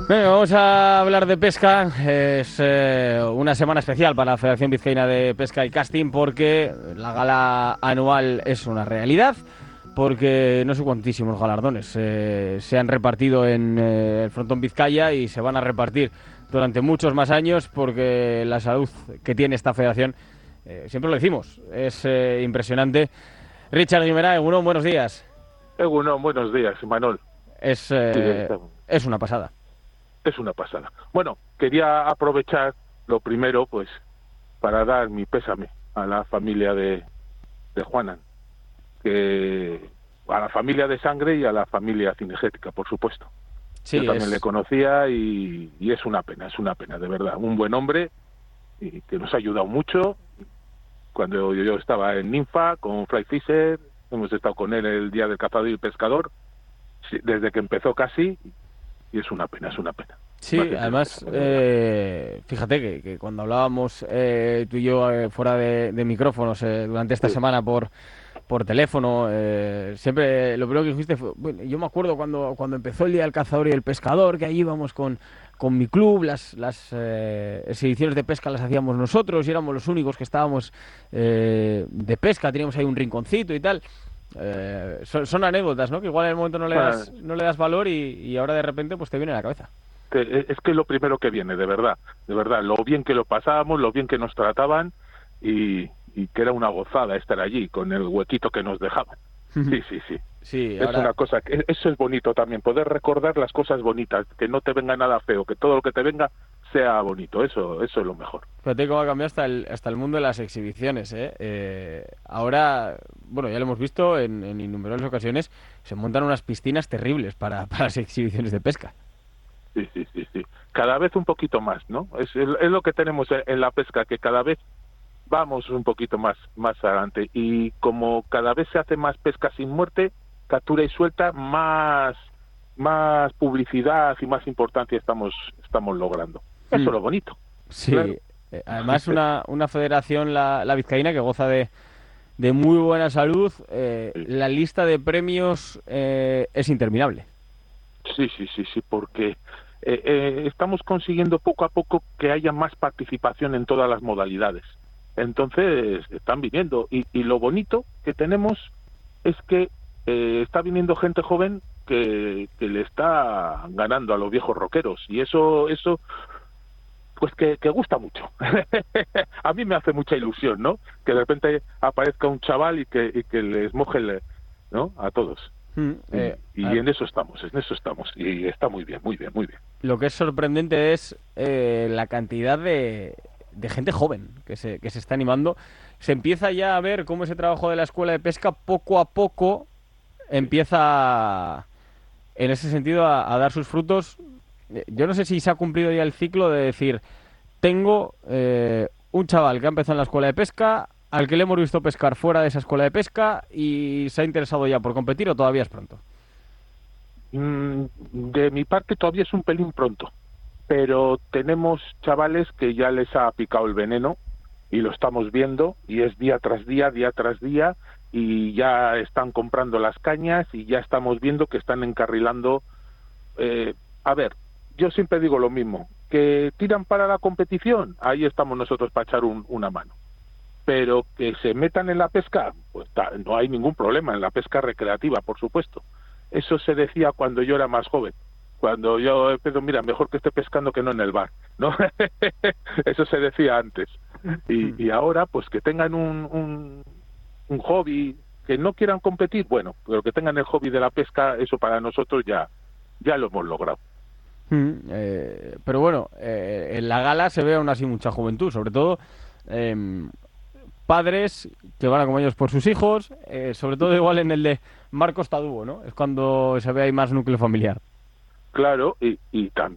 Venga, vamos a hablar de pesca. Es una semana especial para la Federación Vizcaína de Pesca y Casting porque la gala anual es una realidad, porque no sé cuantísimos galardones se han repartido en el frontón Vizcaya y se van a repartir durante muchos más años porque la salud que tiene esta federación, siempre lo decimos, es impresionante. Richard Guimerá, Egunon, buenos días. Egunon, buenos días, Manol. Es, Sí, eh, es una pasada. es una pasada. Bueno, quería aprovechar lo primero, pues, para dar mi pésame a la familia de Juanan, que a la familia de sangre y a la familia cinegética, por supuesto. Yo Sí, también le conocía y es una pena, de verdad. Un buen hombre y que nos ha ayudado mucho. Cuando yo estaba en Ninfa con Fly Fisher, hemos estado con él el día del cazador y el pescador, sí, desde que empezó casi, y es una pena, es una pena. Una Sí, tristeza, además, de verdad. fíjate que cuando hablábamos tú y yo fuera de micrófonos durante esta Sí, semana por teléfono, siempre lo primero que dijiste fue, bueno, yo me acuerdo cuando empezó el Día del Cazador y el Pescador, que allí íbamos con mi club, las exhibiciones de pesca las hacíamos nosotros y éramos los únicos que estábamos de pesca, teníamos ahí un rinconcito y tal. Son anécdotas, ¿no? Que igual en el momento bueno, no le das valor y ahora de repente pues te viene a la cabeza. es que es lo primero que viene, de verdad, lo bien que lo pasábamos, lo bien que nos trataban y que era una gozada estar allí con el huequito que nos dejaban. Sí, sí, sí. Sí, Es ahora, una cosa, eso es bonito también, poder recordar las cosas bonitas, que no te venga nada feo, que todo lo que te venga sea bonito, eso es lo mejor. fíjate cómo ha cambiado hasta el mundo de las exhibiciones, ¿eh? Ahora, bueno, ya lo hemos visto en innumerables ocasiones, se montan unas piscinas terribles para las exhibiciones de pesca. Sí, sí, sí, sí. Cada vez un poquito más, ¿no? Es lo que tenemos en la pesca, que cada vez vamos un poquito más adelante. Y como cada vez se hace más pesca sin muerte, captura y suelta, más publicidad y más importancia estamos logrando. Eso Hmm, es lo bonito, claro. sí, además una federación, la vizcaína, que goza de muy buena salud, Sí, la lista de premios es interminable. sí, sí, sí, sí, porque estamos consiguiendo poco a poco que haya más participación en todas las modalidades. Entonces, están viniendo. Y lo bonito que tenemos es que está viniendo gente joven que le está ganando a los viejos rockeros. Y eso pues que gusta mucho. A mí me hace mucha ilusión, ¿no? Que de repente aparezca un chaval y que les moje ¿no? A todos. Hmm, Y en eso estamos. Y está muy bien, muy bien, muy bien. lo que es sorprendente es la cantidad de gente joven que se está animando. Se empieza ya a ver cómo ese trabajo de la escuela de pesca poco a poco Sí. empieza, en ese sentido, a dar sus frutos. Yo no sé si se ha cumplido ya el ciclo de decir, tengo un chaval que ha empezado en la escuela de pesca, al que le hemos visto pescar fuera de esa escuela de pesca y se ha interesado ya por competir o todavía es pronto. De mi parte todavía es un pelín pronto, pero tenemos chavales que ya les ha picado el veneno y lo estamos viendo y es día tras día y ya están comprando las cañas y ya estamos viendo que están encarrilando. A ver, yo siempre digo lo mismo, que tiran para la competición, ahí estamos nosotros para echar una mano. Pero que se metan en la pesca, pues no hay ningún problema, en la pesca recreativa, por supuesto. Eso se decía cuando yo era más joven. Cuando yo, pero mira, mejor que esté pescando que no en el bar, ¿no? Eso se decía antes. Hmm. Y ahora, pues que tengan un hobby, que no quieran competir, bueno, pero que tengan el hobby de la pesca, eso para nosotros ya lo hemos logrado. Pero bueno, en la gala se ve aún así mucha juventud, sobre todo em, padres que van acompañados por sus hijos, sobre todo igual en el de Marcos Tadubo, ¿no? Es cuando se ve ahí más núcleo familiar. Claro,